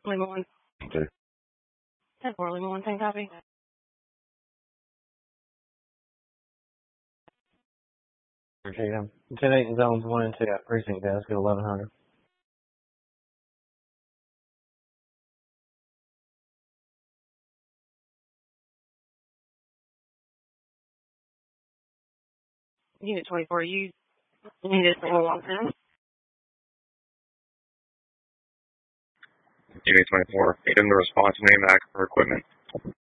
Lima 1. Okay. 10-4, Lima 1, 10 copy. Okay, 10-8 in zones 1 and 2 at precinct desk at 1100. Unit 24, you need this Lima 1 10. Unit 24, need them to respond to name act for equipment.